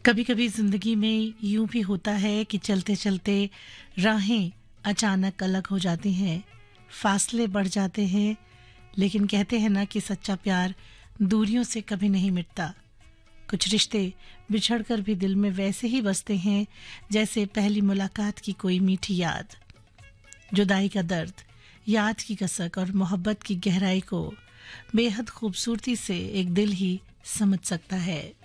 कभी कभी जिंदगी में यूं भी होता है कि चलते चलते राहें अचानक अलग हो जाती हैं, फासले बढ़ जाते हैं। लेकिन कहते हैं ना कि सच्चा प्यार दूरियों से कभी नहीं मिटता। कुछ रिश्ते बिछड़कर भी दिल में वैसे ही बसते हैं जैसे पहली मुलाकात की कोई मीठी याद। जुदाई का दर्द, याद की कसक और मोहब्बत की गहराई को बेहद खूबसूरती से एक दिल ही समझ सकता है।